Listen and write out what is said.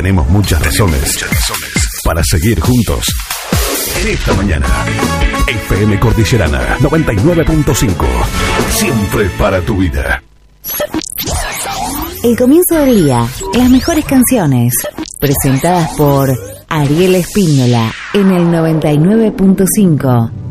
Tenemos muchas razones para seguir juntos. En esta mañana, FM Cordillerana 99.5. Siempre para tu vida. El comienzo del día, las mejores canciones, presentadas por Ariel Espíndola en el 99.5.